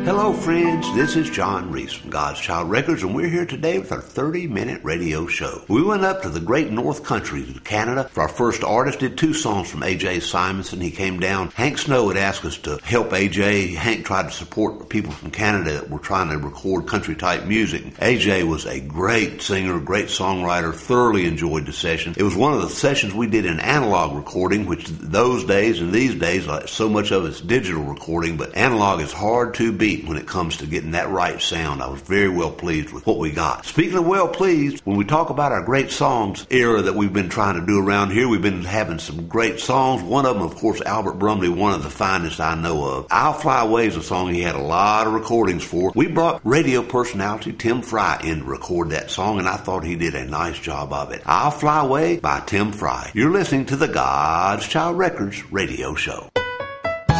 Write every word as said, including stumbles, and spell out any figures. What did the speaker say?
Hello friends, this is John Reese from God's Child Records, and we're here today with our thirty-minute radio show. We went up to the great North Country to Canada for our first artist, did two songs from A J Simonson. He came down. Hank Snow had asked us to help A J. Hank tried to support people from Canada that were trying to record country-type music. A J was a great singer, great songwriter, thoroughly enjoyed the session. It was one of the sessions we did in analog recording, which those days and these days, like so much of it's digital recording, but analog is hard to beat when it comes to getting that right sound. I was very well pleased with what we got. Speaking of well pleased, when we talk about our great songs era that we've been trying to do around here, we've been having some great songs. One of them, of course, Albert Brumley, one of the finest I know of. I'll Fly Away is a song he had a lot of recordings for. We brought radio personality Tim Fry in to record that song, and I thought he did a nice job of it. I'll Fly Away by Tim Fry. You're listening to the God's Child Records radio show.